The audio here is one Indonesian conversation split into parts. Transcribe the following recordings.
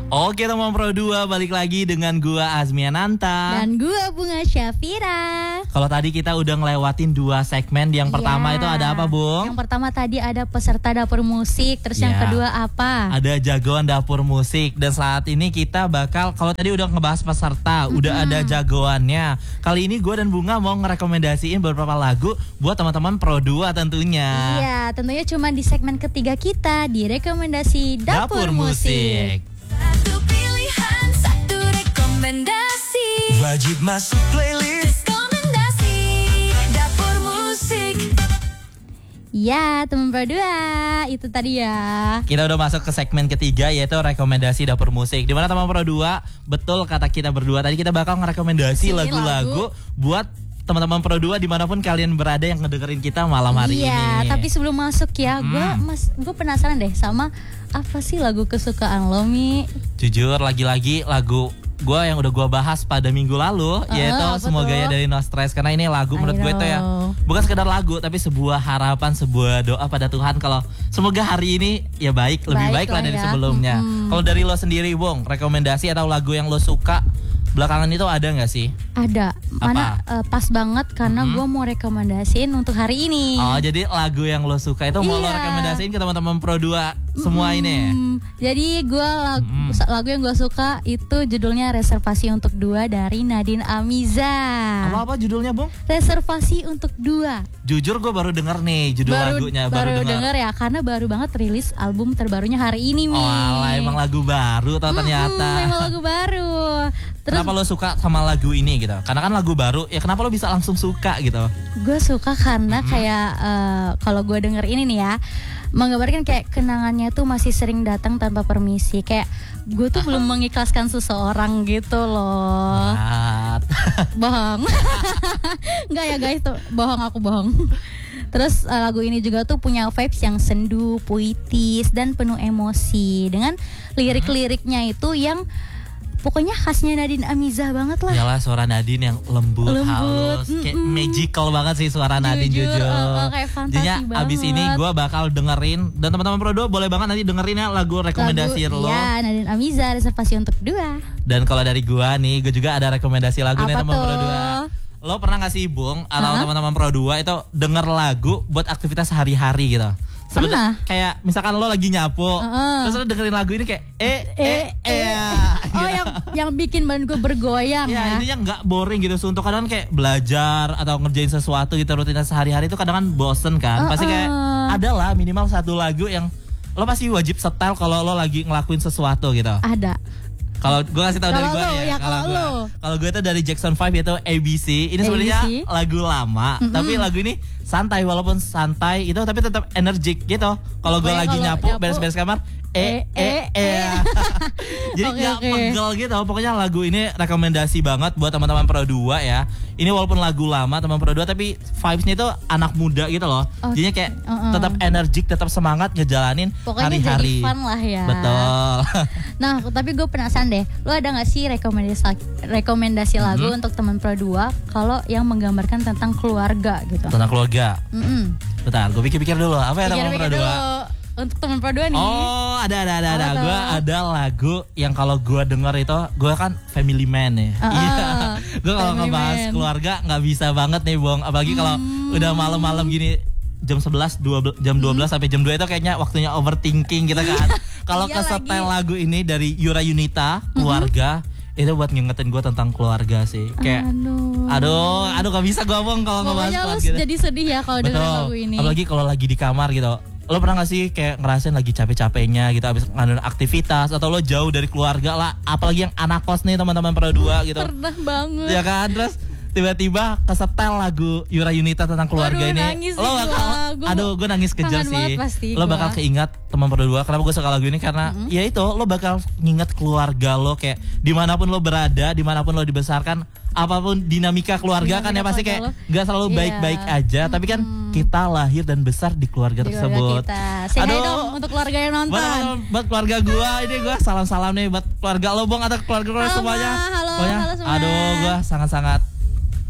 Oke teman Pro 2, balik lagi dengan gua Azmiananta dan gua Bunga Syafira. Kalau tadi kita udah ngelewatin 2 segmen. Yang pertama itu ada apa, Bung? Yang pertama tadi ada peserta dapur musik. Terus yang kedua apa? Ada jagoan dapur musik. Dan saat ini kita bakal, kalau tadi udah ngebahas peserta, udah ada jagoannya. Kali ini gua dan Bunga mau ngerekomendasiin beberapa lagu buat teman-teman Pro 2 tentunya. Iya, tentunya cuma di segmen ketiga kita di rekomendasi dapur musik. Satu pilihan, satu rekomendasi. Wajib masuk playlist Rekomendasi dapur musik. Ya, teman Pro 2, itu tadi ya. Kita udah masuk ke segmen ketiga, yaitu rekomendasi dapur musik. Dimana teman Pro 2, betul kata kita berdua tadi, kita bakal ngerekomendasi lagu-lagu buat teman-teman Pro 2 dimanapun kalian berada yang ngedengerin kita malam hari ini. Iya, tapi sebelum masuk ya, gue penasaran deh sama apa sih lagu kesukaan lo, Mi? Jujur, lagi-lagi lagu gue yang udah gue bahas pada minggu lalu, yaitu Semoga Ya dari No Stress. Karena ini lagu menurut gue itu ya bukan sekedar lagu, tapi sebuah harapan, sebuah doa pada Tuhan kalau semoga hari ini ya baik, lebih baik lah dari sebelumnya. Kalau dari lo sendiri, Bung, rekomendasi atau lagu yang lo suka belakangan itu ada nggak sih? Ada. Mana pas banget karena gue mau rekomendasiin untuk hari ini. Oh, jadi lagu yang lo suka itu mau lo rekomendasiin ke teman-teman Pro 2 semua ini. Jadi gue lagu yang gue suka itu judulnya Reservasi untuk 2 dari Nadine Amiza. Apa judulnya, Bung? Reservasi untuk 2. Jujur gue baru denger nih judul lagunya. Baru denger ya, karena baru banget rilis album terbarunya hari ini, Mi. Oh alah, emang lagu baru tau ternyata. Emang lagu baru. Terus, kenapa lo suka sama lagu ini gitu? Karena kan lagu baru, ya kenapa lo bisa langsung suka gitu? Gue suka karena kayak kalau gue denger ini nih ya, menggambarkan kayak kenangannya tuh masih sering datang tanpa permisi. Kayak gue tuh belum mengikhlaskan seseorang gitu loh. Bohong. Enggak ya guys, tuh bohong, aku bohong. Terus lagu ini juga tuh punya vibes yang sendu, puitis, dan penuh emosi. Dengan lirik-liriknya itu yang pokoknya khasnya Nadine Amiza banget lah. Yalah, suara Nadine yang lembut. Halus, kayak magical banget sih suara Nadine jujur. Kayak fantasi jadinya banget. Abis ini gue bakal dengerin, dan teman-teman Pro 2 boleh banget nanti dengerin ya lagu rekomendasi lo. Iya, Nadine Amiza, Reservasi untuk 2. Dan kalau dari gue nih, gue juga ada rekomendasi lagu nih teman Pro 2. Lo pernah gak sih, Bung, atau teman-teman Pro 2 itu denger lagu buat aktivitas sehari-hari gitu? Sebenarnya kayak misalkan lo lagi nyapu, terus lo dengerin lagu ini kayak yang bikin badan gue bergoyang ya. Intinya nggak boring gitu. Untuk kadang kayak belajar atau ngerjain sesuatu gitu rutinitas sehari-hari itu kadang kan bosen kan. Pasti kayak ada lah minimal satu lagu yang lo pasti wajib setel kalau lo lagi ngelakuin sesuatu gitu. Ada. Kalau gue kasih tahu dari gue ya, kalau gue itu dari Jackson 5 yaitu ABC. Ini sebenarnya lagu lama, tapi lagu ini santai, walaupun santai itu tapi tetap energik gitu. Kalau gue lagi nyapu beres-beres kamar, jadi nggak pegel gitu. Pokoknya lagu ini rekomendasi banget buat teman-teman Pro 2 ya. Ini walaupun lagu lama teman Pro 2 tapi vibes-nya itu anak muda gitu loh. Jadinya kayak tetap energik, tetap semangat ngejalanin hari-hari. Pokoknya jadi fun lah ya. Betul. Nah, tapi gue penasaran deh, lo ada gak sih rekomendasi lagu untuk teman Pro 2 kalau yang menggambarkan tentang keluarga gitu? Tentang keluarga. Bentar, gue pikir-pikir dulu. Apa ya teman Pro 2? Untuk teman Pro 2 nih. Oh, ada. Gue ada lagu yang kalau gue denger itu, gue kan family man ya. Iya. Gue kalau ngebahas keluarga nggak bisa banget nih, Bong. Apalagi kalau udah malam-malam gini, jam 11, jam 12 sampai jam 2 itu kayaknya waktunya overthinking gitu kan. Kalau kesetel lagu ini dari Yura Yunita, Keluarga, itu buat ngingetin gue tentang keluarga sih. Kayak aduh gak bisa gue ngomong kalau ngebahas keluarga gitu. Jadi sedih ya kalau denger lagu ini. Apalagi kalau lagi di kamar gitu. Lo pernah gak sih kayak ngerasain lagi capek-capeknya gitu abis ngadain aktivitas, atau lo jauh dari keluarga lah, apalagi yang anak kos nih teman-teman Pro 2 gitu. Pernah banget. Ya kan, terus tiba-tiba kesetel lagu Yura Yunita tentang keluarga ini. Lo bakal, gue nangis kejar sih. Lo bakal keingat teman Pro 2. Kenapa gue suka lagu ini? Karena ya itu, lo bakal nginget keluarga lo, kayak dimanapun lo berada, dimanapun lo dibesarkan, apapun dinamika keluarga kan ya pasti kayak gak selalu baik-baik aja. Tapi kan kita lahir dan besar di keluarga tersebut. Aduh, dong untuk keluarga yang nonton. Buat keluarga gue, ini gue salam-salam nih buat keluarga lo, Bang, atau keluarga lo semuanya. Halo semuanya. Aduh, gue sangat-sangat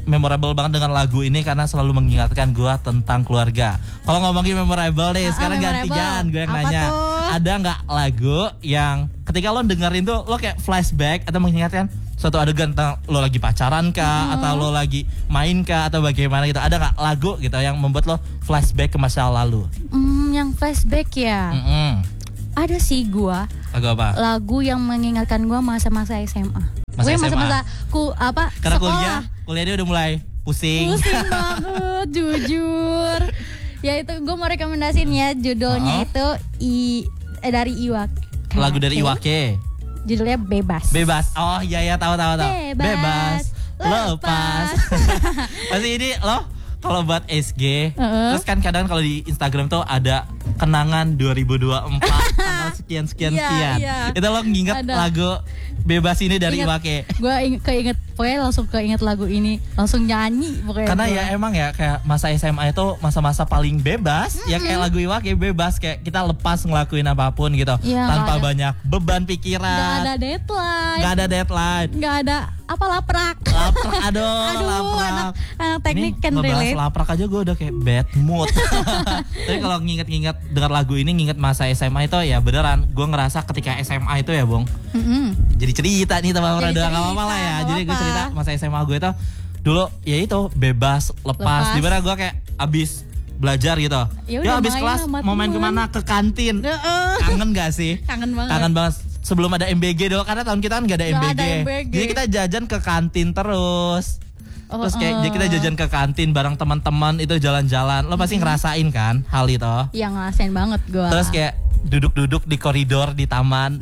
memorable banget dengan lagu ini karena selalu mengingatkan gue tentang keluarga. Kalau ngomongin memorable nih, sekarang gantian gue yang Apa nanya. tuh? Ada nggak lagu yang ketika lo dengerin tuh lo kayak flashback atau mengingatkan suatu adegan tentang lo lagi pacaran kah atau lo lagi main kah atau bagaimana gitu? Ada nggak lagu gitu yang membuat lo flashback ke masa lalu? Yang flashback ya. Ada sih gua. Lagu apa? Lagu yang mengingatkan gua masa-masa SMA. Masa Gue SMA. masa-masa Karena sekolah. kuliah dia udah mulai pusing. Pusing banget, jujur. Ya itu gue mau rekomendasiin ya, judulnya itu dari Iwak. Lagu dari Iwake. Judulnya Bebas. Bebas. Oh iya tahu. Bebas, Lepas. Pasti ini lo kalau buat SG, terus kan kadang kalau di Instagram tuh ada kenangan 2024 tanggal sekian. Iya. Itu lo nginget Ada. lagu Bebas ini dari Iwake. Gue keinget, pokoknya langsung keinget lagu ini, langsung nyanyi pokoknya. Karena gua. ya emang ya kayak masa SMA itu masa-masa paling bebas. Ya kayak lagu Iwake bebas, kayak kita lepas ngelakuin apapun gitu, Iya, tanpa nggak ada- banyak beban Nggak pikiran. ada deadline. Nggak ada deadline. Nggak ada apa laprak. Laprak, aduh anak teknik Ini can ngebahas relate. laprak aja gue udah kayak bad mood. Tapi kalau nginget-nginget dengar lagu ini, nginget masa SMA itu ya beneran. Gue ngerasa ketika SMA itu ya Bong, jadi cerita nih teman Jadi Rada, nggak cerita, apa-apa lah ya. nggak Jadi gue apa-apa. cerita masa SMA gue itu dulu ya itu bebas, lepas. Lepas. Dimana gue kayak abis belajar gitu. Ya udah, abis main kelas sama mau main temen. kemana? Ke kantin. Kangen gak sih? Kangen banget. Kangen banget. Sebelum ada MBG dulu, karena tahun kita kan gak ada Nggak MBG. ada MBG. Jadi kita jajan ke kantin terus. Terus kayak jadi kita jajan ke kantin bareng teman-teman itu jalan-jalan. Lo pasti ngerasain kan hal itu. Yang ngerasain banget gue. Terus kayak duduk-duduk di koridor di taman.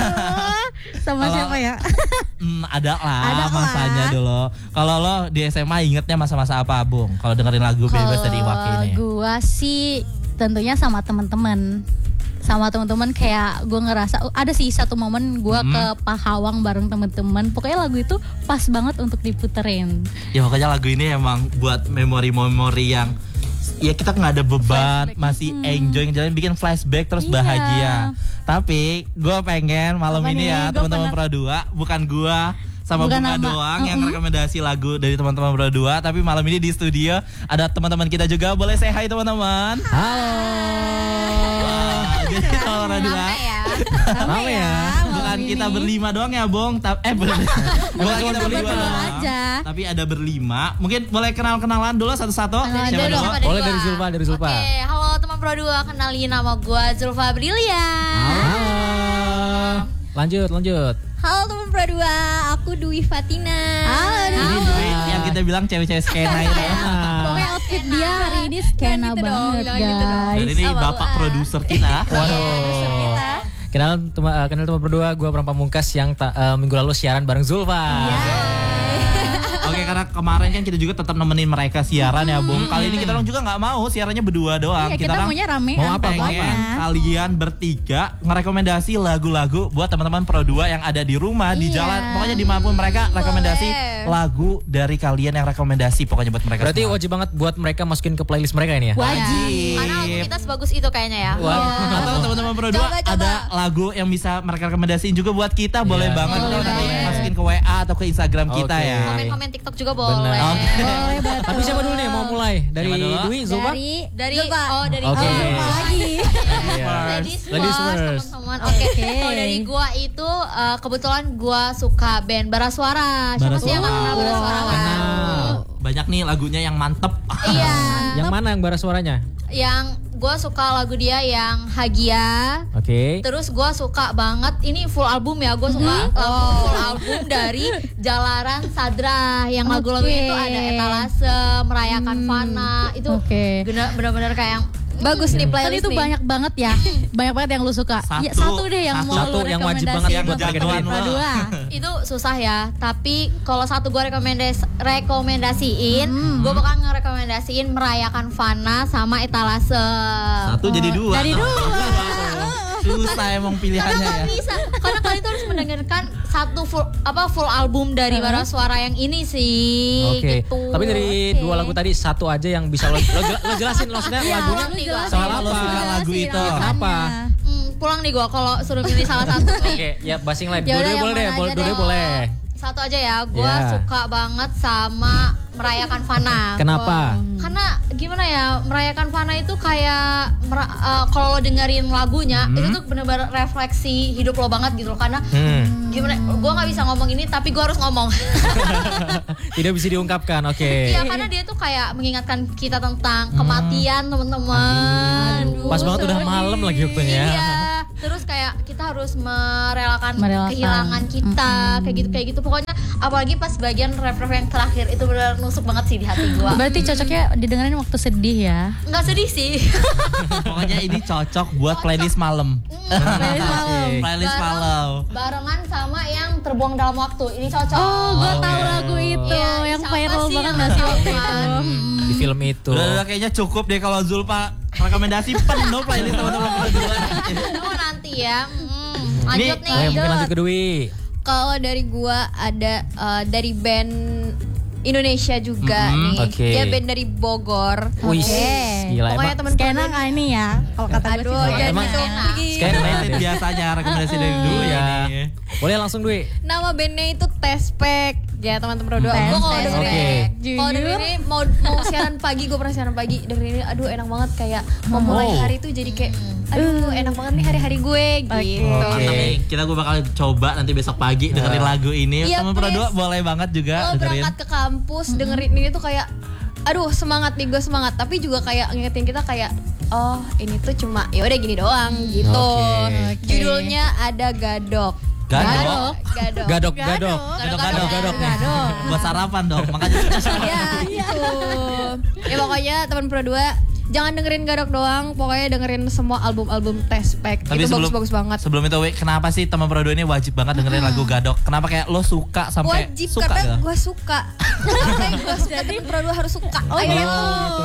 sama Kalau- siapa ya? Ada lah Ada lah. masanya dulu. Kalau lo di SMA ingetnya masa-masa apa, Bung? Kalau dengerin lagu Bebas dari Iwake ini. Gua sih tentunya sama teman-teman. Sama teman-teman kayak gue ngerasa ada sih satu momen gue ke Pahawang bareng teman-teman. Pokoknya lagu itu pas banget untuk diputerin. Ya makanya lagu ini emang buat memori-memori yang ya kita nggak ada beban, Flashback. masih enjoy jalan, bikin flashback terus Iya. bahagia. Tapi gue pengen malam Apa ini nih? ya Gua teman-teman Pro 2, bukan gue sama Bukan Bunga nama. doang yang rekomendasi lagu dari teman-teman Pro 2, tapi malam ini di studio ada teman-teman kita juga. Boleh say hi teman-teman. Jadi teman Pro 2. Rame ya. Bukan malam kita ini. berlima doang ya, Bong. Bukan kita berlima berdua doang. aja. Tapi ada berlima. Mungkin boleh kenal-kenalan dulu satu-satu. Kenalan Siapa dulu. dulu? Boleh dari Zulfa, Oke, halo teman Pro 2, kenalin nama gue Zulfa Brilian. Halo. Lanjut. Halo teman Pro 2, aku Dwi Fatina. Ini Dwi yang kita bilang cewek-cewek skena itu. Pokoknya outfit dia hari ini skena gitu dong, banget bilang gitu dong. guys. Dan ini Sama bapak lu, produser kita. Waduh. Kenal teman berdua, gue Pram Pamungkas yang minggu lalu siaran bareng Zulfa. Oke, karena kemarin kan kita juga tetap nemenin mereka siaran ya, Bung. Kali ini kita juga nggak mau siarannya berdua doang. Iya, kita maunya rame. mau apa, pengen kalian bertiga ngerekomendasi lagu-lagu buat teman-teman Pro 2 yang ada di rumah, di Iya. jalan, pokoknya dimanapun mereka rekomendasi lagu dari kalian yang rekomendasi pokoknya buat mereka. Berarti semua. wajib banget buat mereka masukin ke playlist mereka ini ya? Wajib. Karena lagu kita sebagus itu kayaknya ya. Atau teman-teman Pro 2 Coba. ada lagu yang bisa mereka rekomendasiin juga buat kita, boleh Iya. banget Boleh. nanti masukin ke WA atau ke Instagram kita Oke. ya. Komen-komen TikTok juga Bener. boleh. Oke. Boleh betul. Tapi siapa dulu nih mau mulai? Dari Siapa dulu? Dwi, Zulfa? Dari Zulfa. dari Oke. Zulfa lagi. Ladies Ladies first, first. teman-teman. Oke. Oke. Kalau dari gua itu kebetulan gua suka band Bara Suara. Siapa sih yang nggak kenal Bara Suara kan? Kenal. Banyak nih lagunya yang mantep. Iya. Yang mana yang bara suaranya? Yang gua suka lagu dia yang Hagia. Oke. Terus gua suka banget, ini full album ya, gua suka full album dari Jalaran Sadra. Yang lagu-lagu Oke. itu ada Etalase, Merayakan Fana. Itu Oke. bener-bener kayak yang bagus nih Tadi playlist itu nih. banyak banget ya. Banyak banget yang lu suka. Ya, Satu. satu deh yang Satu. mau Satu lu yang wajib rekomendasiin banget yang buat untuk mereka jagoan dengerin. lo. Dua. Itu susah ya, tapi kalau satu gue rekomendasiin, gue bakal ngerekomendasiin Merayakan Fana sama Etalase. Satu jadi dua. Jadi dua. Susah emang pilihannya Karena ya. nggak bisa, karena kalian tuh harus mendengarkan satu full album dari Bara Suara yang ini sih. Oke. Gitu. Tapi dari Oke. dua lagu tadi satu aja yang bisa lo jelasin maksudnya Iya, lagunya pulang nih gua. soal Kalau apa? suka lagu itu. Jelasin Kenapa? alasannya. Pulang nih gue kalau suruh pilih salah satu nih. Oke, ya basing lain. Ya udah, Dua-duanya yang boleh deh, mana aja dua-duanya deh. boleh. Satu aja ya, gue Ya. suka banget sama merayakan Fana. Kenapa? Karena gimana ya, merayakan Fana itu kayak kalau lo dengerin lagunya itu tuh bener-bener refleksi hidup lo banget gitu loh. Karena gimana, gue nggak bisa ngomong ini tapi gue harus ngomong. Tidak bisa diungkapkan, oke. Iya, karena dia tuh kayak mengingatkan kita tentang kematian teman-teman. Pas banget udah malam lagi waktunya. Iya. Terus kayak kita harus merelakan Merelakan. kehilangan kita, kayak gitu. Pokoknya apalagi pas bagian ref-ref yang terakhir itu benar nusuk banget sih di hati gua. Berarti cocoknya didengerin waktu sedih ya. Nggak sedih sih. Pokoknya ini cocok buat playlist malam. Playlist malam. Playlist malam. Barengan sama yang terbuang dalam waktu. Ini cocok. Oh, gue tahu lagu itu Iya, yang siapa viral sih banget yang nggak sih waktu tahu, itu? kan? Di film itu. Udah, kayaknya cukup deh kalau Zulfa rekomendasi penuh playlist teman-teman berdua. Oh, nanti ya. Lanjut Ini, nih. Mungkin lanjut ke Dwi. Kalau dari gua ada dari band Indonesia juga nih. oke. Dia band dari Bogor. Wih, gila Pokoknya emang. temen Skena nggak ini ya? Kalau kata gue Aduh, sih. jadi Emang dong. Skena Related deh. biasanya rekomendasi dari dulu ya. Ini. Boleh langsung Dwi. Nama bandnya itu Tespek. Ya teman-teman berdua. Gue kalau Tespek. dengerin, Oke. kalau dengerin ini mau siaran pagi, gue pernah siaran pagi. Dengerin ini, aduh enak banget kayak memulai hari tuh jadi kayak, aduh enak banget nih hari-hari gue gitu. Mantap nih, gue bakal coba nanti besok pagi dengerin lagu ini. Iya, Teman berdua please. boleh banget juga Lo dengerin. berangkat ke kampus dengerin ini tuh kayak aduh semangat nih, gue semangat, tapi juga kayak ngingetin kita kayak oh ini tuh cuma ya udah gini doang gitu. Oke. Judulnya ada Gadok. Gadok? Gadok. Gadok. Gadok. Buat sarapan dong. Makanya Ya itu. Ya pokoknya teman Pro 2 jangan dengerin Gadok doang, pokoknya dengerin semua album-album Tespek. Tapi Itu sebelum bagus-bagus banget. Sebelum itu, Wi, kenapa sih teman Pro 2 ini wajib banget dengerin lagu Gadok? Kenapa kayak lo suka sampai Wajib suka karena gitu? gue suka. Karena gue suka, temen Pro 2 harus suka. Oh Ayo. gitu.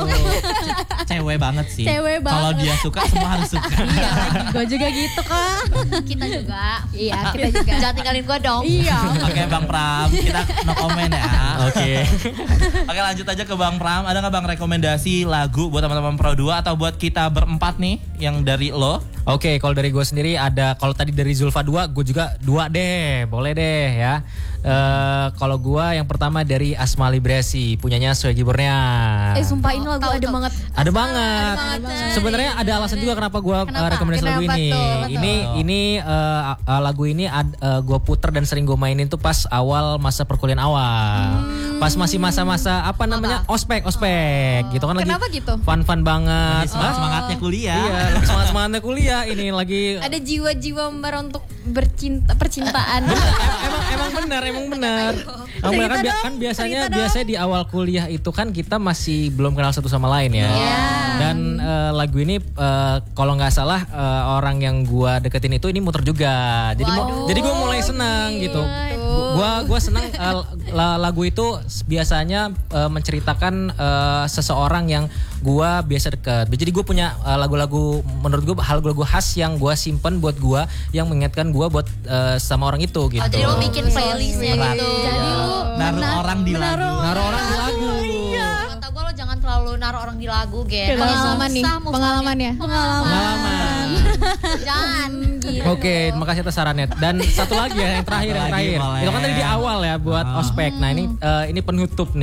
Cewek banget sih. Cewek banget. Kalau dia suka semua harus suka. Gue juga gitu kak. Kita juga. Iya, kita juga. Jangan tinggalin gua dong. Iya. Oke Bang Pram, kita no comment ya. Oke. Oke, lanjut aja ke Bang Pram. Ada nggak Bang rekomendasi lagu buat teman-teman Pro 2 atau buat kita berempat nih yang dari lo? Oke, kalau dari gue sendiri ada, kalau tadi dari Zulfa 2, gue juga 2 deh, boleh deh ya. Kalau gue yang pertama dari Asma Librasi, punyanya Swaggy Bornea. Sumpah ini lagu Tahu, ada tahu. banget. Ada banget. Sebenarnya ada alasan juga kenapa gue rekomendasi lagu Kenapa ini. tuh? Ini lagu ini gue puter dan sering gue mainin tuh pas awal masa perkuliahan awal. Pas masih masa-masa apa namanya ospek gitu kan, lagi Kenapa gitu? fun banget. Semangatnya kuliah. Iya, lagi semangatnya kuliah. Ini lagi Ada jiwa-jiwa membara untuk percintaan. emang benar. Kan biasanya di awal kuliah itu kan kita masih belum kenal satu sama lain ya. Dan lagu ini kalau nggak salah orang yang gua deketin itu ini muter juga. Jadi gua mulai senang gitu. Gua senang lagu itu biasanya menceritakan seseorang yang gua biasa deket. Jadi gua punya lagu-lagu, menurut gua lagu-lagu khas yang gua simpen buat gua, yang mengingatkan gua buat sama orang itu gitu. Oh, jadi lo bikin playlistnya gitu. Jadi lu Naruh orang di lagu. Naruh orang di lagu. Kata gue lo jangan terlalu naruh orang di lagu, Gen. Pengalaman nih, pengalamannya. Pengalaman. Jangan gitu. Oke, makasih atas sarannya. Dan satu lagi ya, yang terakhir. boleh. Itu kan tadi di awal ya buat ospek. Nah ini penutup.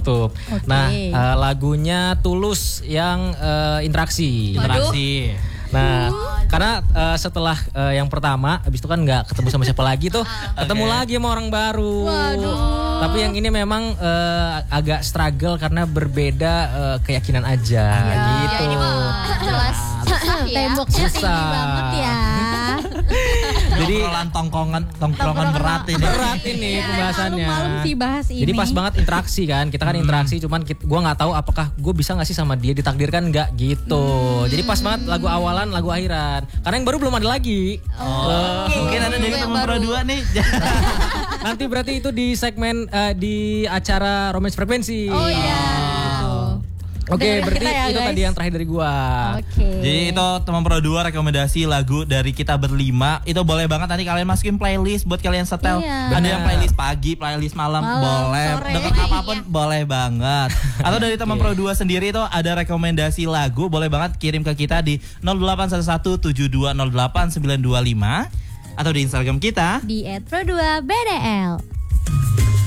Nah lagunya Tulus yang interaksi. Nah, karena setelah yang pertama, habis itu kan nggak ketemu sama siapa lagi tuh, ketemu lagi sama orang baru. Tapi yang ini memang agak struggle karena berbeda keyakinan aja, gitu. Ya, ini mah jelas susah ya. temboknya tinggi Susah. banget ya. Jadi tongkrongan berat ini. berat ini pembahasannya. Malam sih bahas ini. Jadi pas banget interaksi kan, kita kan interaksi, cuman gue nggak tahu apakah gue bisa nggak sih sama dia, ditakdirkan nggak gitu. Jadi pas banget lagu awalan, lagu akhiran. Karena yang baru belum ada lagi. Mungkin ada dari teman Pro 2 nih. Nanti berarti itu di segmen di acara Romance Frekuensi. Oh iya. Oke, Dengerin berarti kita ya, itu guys. tadi yang terakhir dari gua. Oke. Jadi itu teman Pro 2 rekomendasi lagu dari kita berlima. Itu boleh banget nanti kalian masukin playlist buat kalian setel. Iya. Ada yang playlist pagi, playlist malam, boleh. sore. Deket apapun boleh banget. Atau dari teman Pro 2 sendiri itu ada rekomendasi lagu, boleh banget kirim ke kita di 081172089259 atau di Instagram kita Di @pro2bdl.